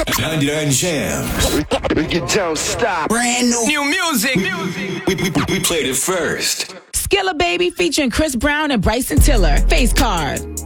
99 Jams. You don't stop. Brand new music. We played it first. Skilla Baby featuring Chris Brown and Bryson Tiller. Face Card.